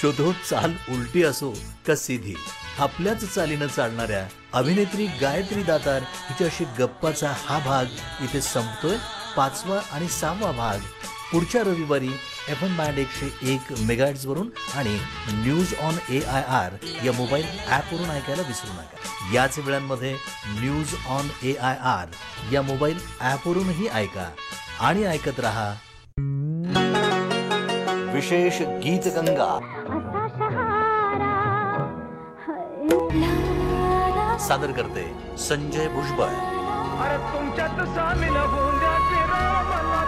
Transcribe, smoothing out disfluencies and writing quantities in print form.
शोधो चाल उलटी असो का सीधी, आपल्याच चालीनं चालणाऱ्या अभिनेत्री गायत्री दातार हिच्याशी गप्पाचा हा भाग इथे संपतोय. 5वा आणि 6वा भाग पुढच्या रविवारी FM बँड 101 मेगाहर्ट्झ वरून आणि न्यूज ऑन AIR या मोबाईल ॲपवरून ऐकायला विसरू नका. याच वेळांमध्ये न्यूज ऑन AIR या मोबाईल ॲपवरूनही ऐका आणि ऐकत रहा विशेष गीतगंगा. सादर करते संजय भुजबळ. अरे तुमच्यात सामील होऊन